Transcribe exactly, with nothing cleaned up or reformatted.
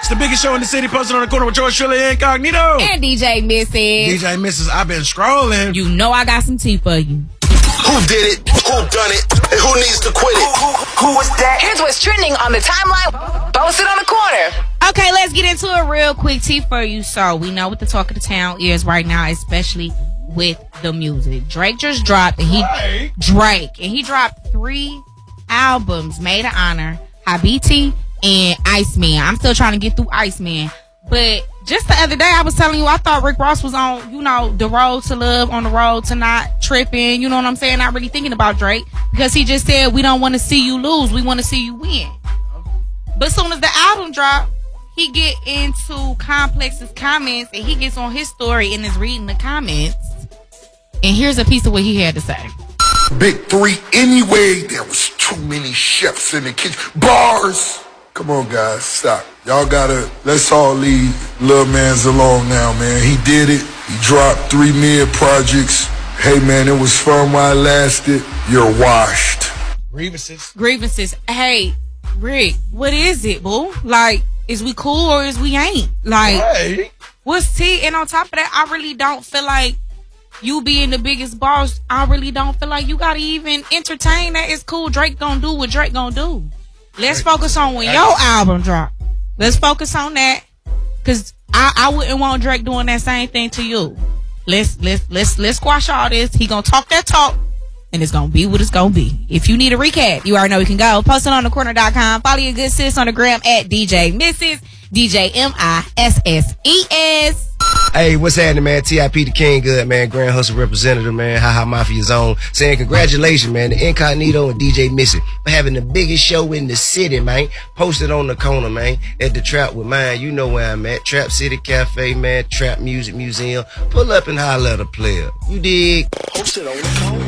It's the biggest show in the city, posted on the corner with George Shirley Incognito. And D J Missus. D J Missus, I've been scrolling. You know I got some tea for you. Who did it? Who done it? And who needs to quit it? Who, who, who was that? Here's what's trending on the timeline. Posted on the corner. Okay, let's get into it real quick. Tea for you. So we know what the talk of the town is right now, especially with the music. Drake just dropped, and he Drake, Drake and he dropped three albums made of honor, Habiti and Iceman. I'm still trying to get through Iceman, but just the other day I was telling you I thought Rick Ross was on, you know, the road to love, on the road to not tripping. You know what I'm saying? Not really thinking about Drake, because he just said we don't want to see you lose, we want to see you win. But as soon as the album dropped, he get into Complex's comments, and he gets on his story and is reading the comments. And here's a piece of what he had to say. Big three anyway. There was too many chefs in the kitchen. Bars. Come on, guys, stop. Y'all gotta, let's all leave Lil Mans alone now, man. He did it. He dropped three mid projects. Hey, man, it was fun while it lasted. You're washed. grievances. Grievances. Hey, Rick, what is it, boo? Like, is we cool or is we ain't? Like, Hey. what's tea? And on top of that, I really don't feel like you being the biggest boss, I really don't feel like you gotta even entertain that. It's cool. Drake gonna do what Drake gonna do. Let's focus on when your album drop. Let's focus on that, cause I, I wouldn't want Drake doing that same thing to you. Let's let's let's let's squash all this. He gonna talk that talk, and it's gonna be what it's gonna be. If you need a recap, you already know we can go. Post it on the corner dot com. Follow your good sis on the gram at D J Missus, D J M I S S E S. Hey, what's happening, man? T I P the King Good, man. Grand Hustle representative, man. Ha Ha Mafia Zone. Saying congratulations, man, to Incognito and D J Missus for having the biggest show in the city, man. Posted on the corner, man, at the Trap with mine. You know where I'm at. Trap City Cafe, man. Trap Music Museum. Pull up and holler at a player. You dig? Posted on the corner.